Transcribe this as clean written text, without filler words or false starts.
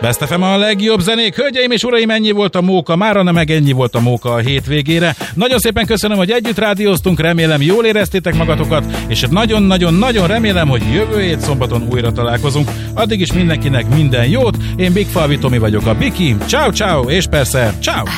Best FM a legjobb zenék. Hölgyeim és uraim, ennyi volt a móka, mára nem meg ennyi volt a móka a hétvégére. Nagyon szépen köszönöm, hogy együtt rádióztunk, remélem jól éreztétek magatokat, és nagyon-nagyon-nagyon remélem, hogy jövő hét szombaton újra találkozunk. Addig is mindenkinek minden jót. Én Big Falvi Tomi vagyok, a Biki. Ciao, ciao, és persze, ciao!